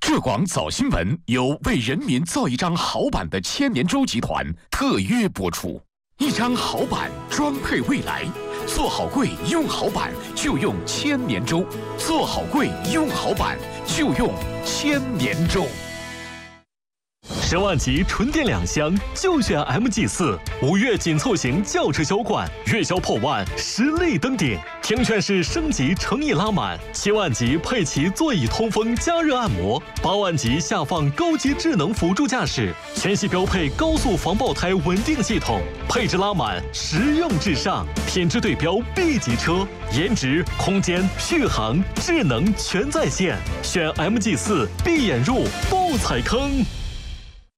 浙广早新闻由为人民造一张好版的千年舟集团特约播出。一张好版装配未来，做好柜用好版就用千年舟，做好柜用好版就用千年舟。 10万级纯电2厢就选 MG4，5月紧凑型轿车销冠，月销破万，实力登顶。听劝式升级诚意拉满，7万级配齐座椅通风加热按摩，8万级下放高级智能辅助驾驶，全系标配高速防爆胎稳定系统，配置拉满，实用至上，品质对标 B 级车，颜值、空间、续航、智能全在线。选 MG4，闭眼入，不踩坑。